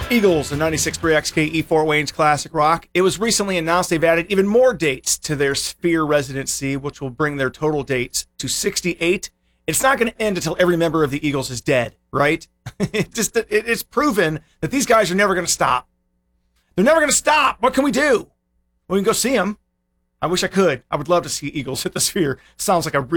Eagles and 96.3 XKE Fort Wayne's Classic Rock. It was recently announced they've added even more dates to their Sphere residency, which will bring their total dates to 68. It's not going to end until every member of the Eagles is dead, right? It's proven that these guys are never going to stop. They're never going to stop. What can we do? We can go see them. I wish I could. I would love to see Eagles at the Sphere. Sounds like a